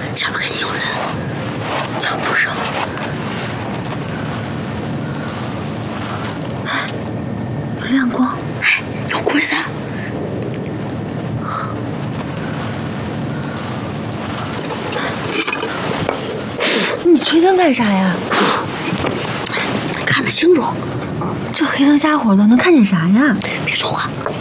下面肯定有人，脚步声。哎，有亮光，哎，有鬼子！你吹灯干啥呀？看得清楚。这黑灯瞎火的，能看见啥呀？别说话。